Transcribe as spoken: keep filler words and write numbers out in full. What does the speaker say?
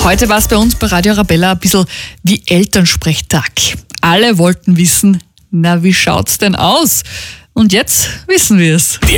Heute war es bei uns bei Radio Arabella ein bisschen wie Elternsprechtag. Alle wollten wissen, na, wie schaut's denn aus? Und jetzt wissen wir es.